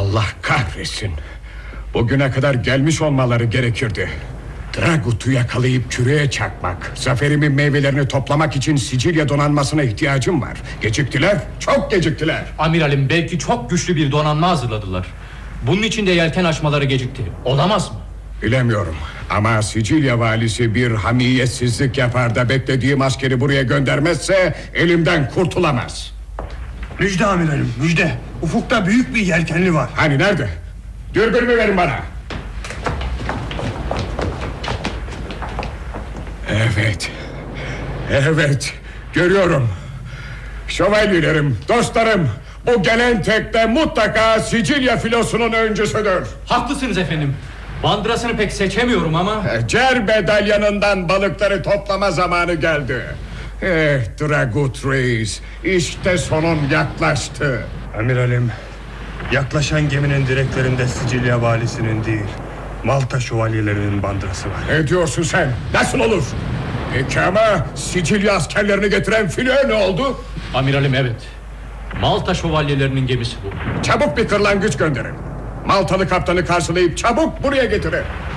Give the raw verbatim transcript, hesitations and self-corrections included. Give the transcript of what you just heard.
Allah kahretsin. Bugüne kadar gelmiş olmaları gerekirdi. Dragut'u yakalayıp küreğe çakmak, zaferimin meyvelerini toplamak için Sicilya donanmasına ihtiyacım var. Geciktiler, çok geciktiler. Amiralim, belki çok güçlü bir donanma hazırladılar. Bunun için de yelken açmaları gecikti. Olamaz mı? Bilemiyorum ama Sicilya valisi bir hamiyetsizlik yapar da beklediğim askeri buraya göndermezse elimden kurtulamaz. Müjde amiralim, müjde. Ufukta büyük bir yelkenli var. Hani nerede? Dürbünümü verin bana. Evet. Evet, görüyorum. Şövalyelerim, dostlarım, bu gelen tekne mutlaka Sicilya filosunun öncüsüdür. Haklısınız efendim. Bandırasını pek seçemiyorum ama... Cerbe dalyanından balıkları toplama zamanı geldi. Eh Dragut Reis, işte sonun yaklaştı. Amiralim, yaklaşan geminin direklerinde Sicilya valisinin değil, Malta şövalyelerinin bandırası var. Ne diyorsun sen? Nasıl olur? Peki ama Sicilya askerlerini getiren filo ne oldu? Amiralim, evet. Malta şövalyelerinin gemisi bu. Çabuk bir kırlangıç gönderin. Maltalı kaptanı karşılayıp çabuk buraya getirin.